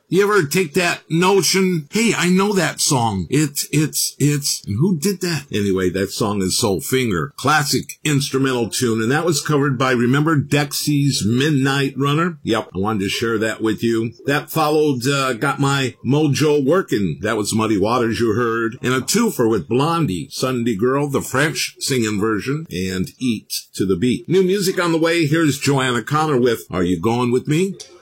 You ever take that notion? Hey, I know that song. It's, and who did that? Anyway, that song is Soul Finger. Classic instrumental tune, and that was covered by, remember Dexy's Midnight Runner? Yep, I wanted to share that with you. That followed, Got My Mojo Working. That was Muddy Waters you heard. And a twofer with Blondie, Sunday Girl, the French singing version, and Eat to the Beat. New music on the way. Here's Joanna Connor with Are You Going With Me?